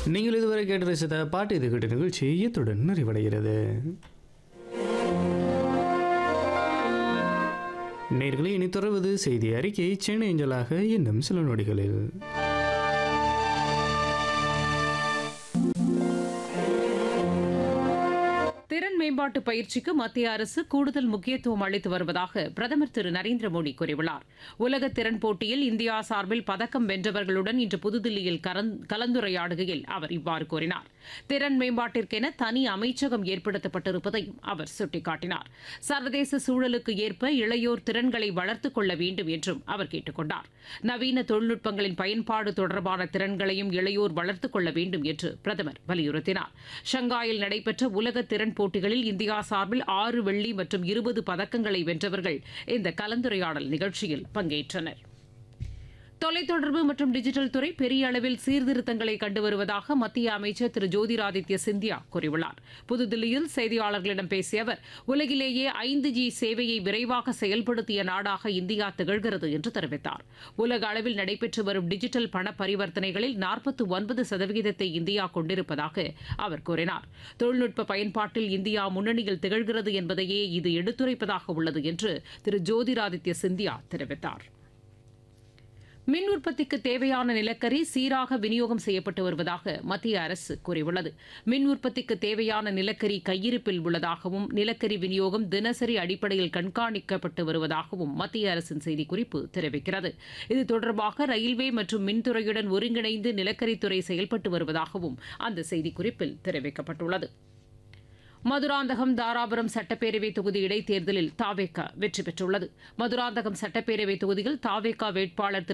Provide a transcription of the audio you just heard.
நீங்கள் இதுவரை கேட்டு ரசித்த பாட்டு இது கேட்ட நிகழ்ச்சி இத்துடன் நிறைவடைகிறது. நேயர்களே, இனி தொடர்வது செய்தி அறிக்கை சென்னை அஞ்சலாக இன்னும் சில நொடிகளில். திறன் மேம்பாட்டு பயிற்சிக்கு மத்திய அரசு கூடுதல் முக்கியத்துவம் அளித்து வருவதாக பிரதமர் திரு நரேந்திர மோடி கூறியுள்ளார். உலக திறன் போட்டியில் இந்தியா சார்பில் பதக்கம் வென்றவர்களுடன் இன்று புதுதில்லியில் கலந்துரையாடுகையில் அவர் இவ்வாறு கூறினார். திறன் மேம்பாட்டிற்கென தனி அமைச்சகம் ஏற்படுத்தப்பட்டிருப்பதையும் அவர் சுட்டிக்காட்டினார். சர்வதேச சூழலுக்கு ஏற்ப இளையோர் திறன்களை வளர்த்துக் கொள்ள வேண்டும் என்றும் அவர் கேட்டுக் கொண்டார். நவீன தொழில்நுட்பங்களின் பயன்பாடு தொடர்பான திறன்களையும் இளையோர் வளர்த்துக் கொள்ள வேண்டும் என்று பிரதமர் வலியுறுத்தினார். ஷங்காயில் நடைபெற்ற உலக திறன் போட்டிகளில் இந்தியா சார்பில் 6 வெள்ளி மற்றும் 20 பதக்கங்களை வென்றவர்கள் இந்த கலந்துரையாடல் நிகழ்ச்சியில் பங்கேற்றனர். தொலைத்தொடர்பு மற்றும் டிஜிட்டல் துறை பெரிய அளவில் சீர்திருத்தங்களை கண்டு வருவதாக மத்திய அமைச்சர் திரு ஜோதிராதித்ய சிந்தியா கூறியுள்ளார். புதுதில்லியில் செய்தியாளர்களிடம் பேசிய அவர், உலகிலேயே 5G சேவையை விரைவாக செயல்படுத்திய நாடாக இந்தியா திகழ்கிறது என்று தெரிவித்தார். உலக அளவில் நடைபெற்று வரும் டிஜிட்டல் பண பரிவர்த்தனைகளில் 49% இந்தியா கொண்டிருப்பதாக அவர் கூறினார். தொழில்நுட்ப பயன்பாட்டில் இந்தியா முன்னணியில் திகழ்கிறது என்பதையே இது எடுத்துரைப்பதாக உள்ளது என்று திரு ஜோதிராதித்ய சிந்தியா தெரிவித்தார். மின் உற்பத்திக்கு தேவையான நிலக்கரி சீராக விநியோகம் செய்யப்பட்டு வருவதாக மத்திய அரசு கூறியுள்ளது. மின் உற்பத்திக்கு தேவையான நிலக்கரி கையிருப்பில் உள்ளதாகவும் நிலக்கரி விநியோகம் தினசரி அடிப்படையில் கண்காணிக்கப்பட்டு வருவதாகவும் மத்திய அரசின் செய்திக்குறிப்பு தெரிவிக்கிறது. இது தொடர்பாக ரயில்வே மற்றும் மின்துறையுடன் ஒருங்கிணைந்து நிலக்கரித்துறை செயல்பட்டு வருவதாகவும் அந்த செய்திக்குறிப்பில் தெரிவிக்கப்பட்டுள்ளது. மதுராந்தகம் தாராபுரம் சட்டப்பேரவை தொகுதி இடைத்தேர்தலில் தாவேகா வெற்றி பெற்றுள்ளது. மதுராந்தகம் சட்டப்பேரவை தொகுதியில் தாவேகா வேட்பாளர் திரு